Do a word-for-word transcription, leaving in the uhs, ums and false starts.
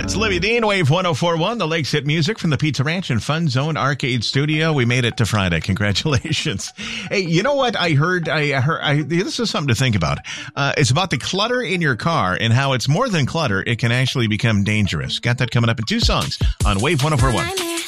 It's Libby Dean, Wave one oh four point one, the Lakes Hit Music from the Pizza Ranch and Fun Zone Arcade Studio. We made it to Friday. Congratulations. Hey, you know what I heard? I heard I, this is something to think about. Uh, it's about the clutter in your car and how it's more than clutter. It can actually become dangerous. Got that coming up in two songs on Wave one oh four point one.